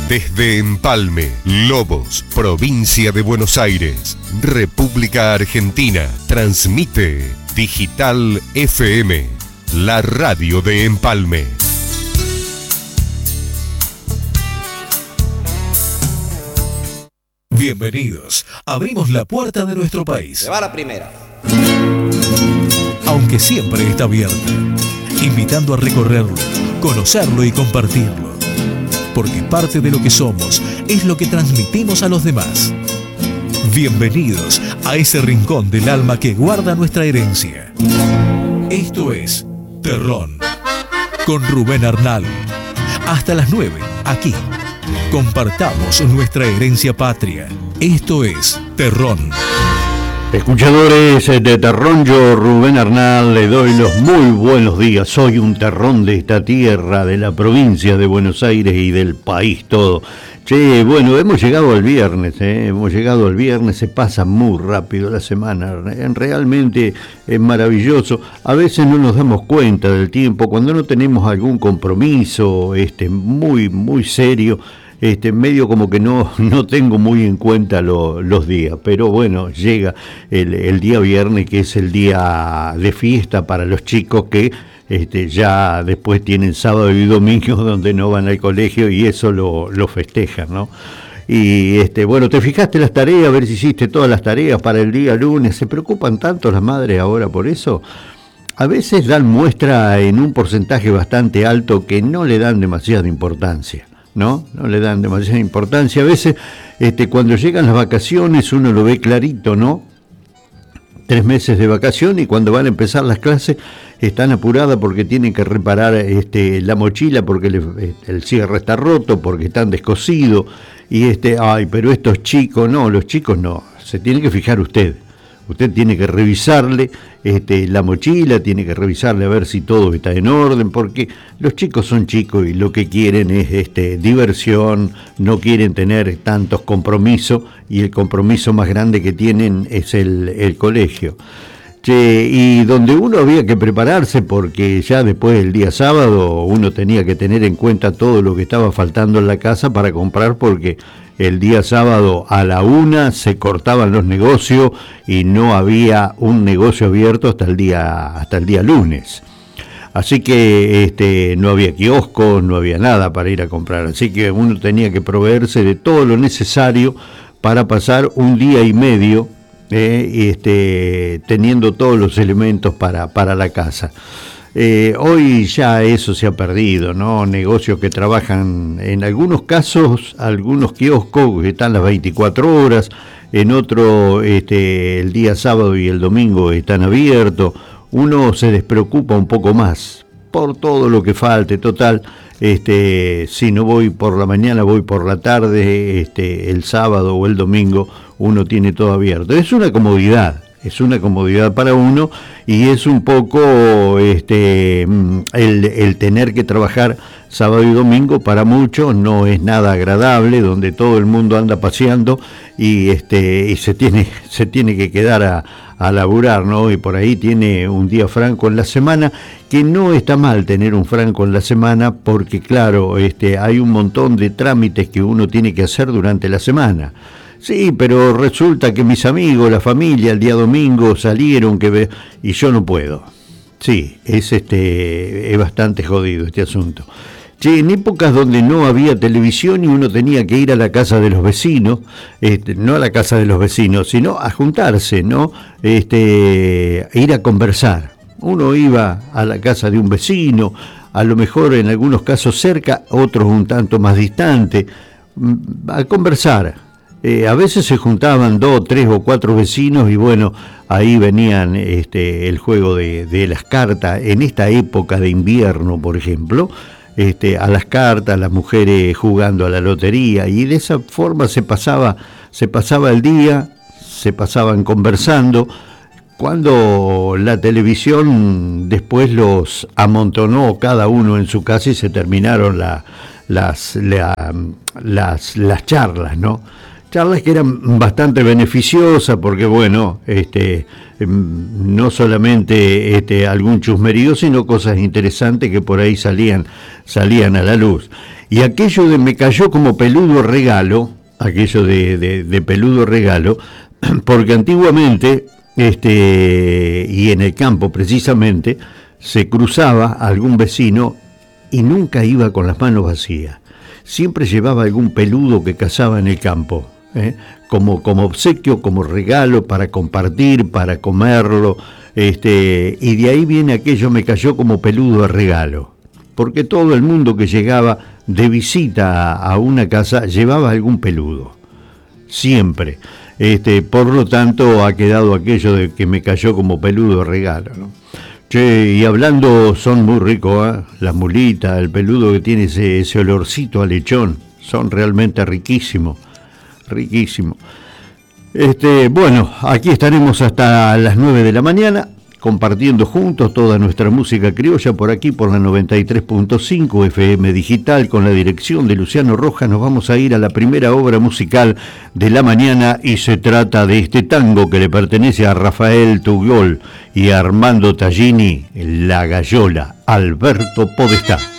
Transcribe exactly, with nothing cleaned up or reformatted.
Desde Empalme, Lobos, provincia de Buenos Aires, República Argentina, transmite Digital F M, la radio de Empalme. Bienvenidos. Abrimos la puerta de nuestro país. Se va la primera. Aunque siempre está abierta, invitando a recorrerlo, conocerlo y compartirlo. Porque parte de lo que somos es lo que transmitimos a los demás. Bienvenidos a ese rincón del alma que guarda nuestra herencia. Esto es Terrón, con Rubén Arnal. Hasta las nueve, aquí. Compartamos nuestra herencia patria. Esto es Terrón. Escuchadores de Terrón, yo Rubén Arnal le doy los muy buenos días. Soy un terrón de esta tierra, de la provincia de Buenos Aires y del país todo. Che, bueno, hemos llegado al viernes, ¿eh? hemos llegado al viernes, se pasa muy rápido la semana, realmente es maravilloso. A veces no nos damos cuenta del tiempo, cuando no tenemos algún compromiso este, muy, muy serio. Este, medio como que no, no tengo muy en cuenta lo, los días, pero bueno, llega el, el día viernes, que es el día de fiesta para los chicos que este, ya después tienen sábado y domingo donde no van al colegio y eso lo, lo festejan, ¿no? Y este, bueno, ¿te fijaste las tareas? A ver si hiciste todas las tareas para el día lunes. ¿Se preocupan tanto las madres ahora por eso? A veces dan muestra en un porcentaje bastante alto que no le dan demasiada importancia. ¿No? No le dan demasiada importancia. A veces, este, cuando llegan las vacaciones, uno lo ve clarito, ¿no? Tres meses de vacación y cuando van a empezar las clases están apuradas porque tienen que reparar este, la mochila, porque le, el cierre está roto, porque están descosidos. Y este, ay, pero estos chicos, no, los chicos no. Se tiene que fijar usted. Usted tiene que revisarle este, la mochila, tiene que revisarle a ver si todo está en orden, porque los chicos son chicos y lo que quieren es este, diversión, no quieren tener tantos compromisos y el compromiso más grande que tienen es el, el colegio. Che, y donde uno había que prepararse, porque ya después del día sábado uno tenía que tener en cuenta todo lo que estaba faltando en la casa para comprar, porque el día sábado a la una se cortaban los negocios y no había un negocio abierto hasta el día, hasta el día lunes. Así que este, no había kioscos, no había nada para ir a comprar. Así que uno tenía que proveerse de todo lo necesario para pasar un día y medio eh, este, teniendo todos los elementos para, para la casa. Eh, hoy ya eso se ha perdido, ¿no? Negocios que trabajan, en algunos casos, algunos kioscos que están las veinticuatro horas, en otro este, el día sábado y el domingo están abiertos. Uno se despreocupa un poco más por todo lo que falte, total. Este, si no voy por la mañana, voy por la tarde, este, el sábado o el domingo, uno tiene todo abierto. Es una comodidad. Es una comodidad para uno y es un poco este, el, el tener que trabajar sábado y domingo para muchos no es nada agradable, donde todo el mundo anda paseando y, este, y se, tiene, se tiene que quedar a, a laburar, ¿no? Y por ahí tiene un día franco en la semana, que no está mal tener un franco en la semana porque claro, este, hay un montón de trámites que uno tiene que hacer durante la semana. Sí, pero resulta que mis amigos, la familia, el día domingo salieron que ve... y yo no puedo. Sí, es este es bastante jodido este asunto. Che, en épocas donde no había televisión y uno tenía que ir a la casa de los vecinos, este, no a la casa de los vecinos, sino a juntarse, ¿no? Este, a ir a conversar. Uno iba a la casa de un vecino, a lo mejor en algunos casos cerca, otros un tanto más distante, a conversar. Eh, a veces se juntaban dos, tres o cuatro vecinos y bueno, ahí venían este, el juego de, de las cartas. En esta época de invierno, por ejemplo, este, a las cartas, las mujeres jugando a la lotería y de esa forma se pasaba, se pasaba el día, se pasaban conversando. Cuando la televisión después los amontonó cada uno en su casa y se terminaron la, las, la, las, las charlas, ¿no? charlas que eran bastante beneficiosas porque, bueno, este, no solamente este, algún chusmerío, sino cosas interesantes que por ahí salían, salían a la luz. Y aquello de me cayó como peludo regalo, aquello de, de, de peludo regalo, porque antiguamente, este, y en el campo precisamente, se cruzaba algún vecino y nunca iba con las manos vacías. Siempre llevaba algún peludo que cazaba en el campo, ¿eh? como, como obsequio, como regalo, para compartir, para comerlo, este, y de ahí viene aquello me cayó como peludo de regalo, porque todo el mundo que llegaba de visita a, a una casa llevaba algún peludo, siempre. Este, por lo tanto ha quedado aquello de que me cayó como peludo de regalo, ¿no? Che, y hablando, son muy ricos, ¿eh? Las mulitas, el peludo que tiene ese, ese olorcito a lechón, son realmente riquísimos, riquísimos. Este, bueno, aquí estaremos hasta las nueve de la mañana, compartiendo juntos toda nuestra música criolla por aquí, por la noventa y tres punto cinco F M Digital, con la dirección de Luciano Rojas. Nos vamos a ir a la primera obra musical de la mañana y se trata de este tango que le pertenece a Rafael Tugol y a Armando Tallini, La Gallola, Alberto Podestá.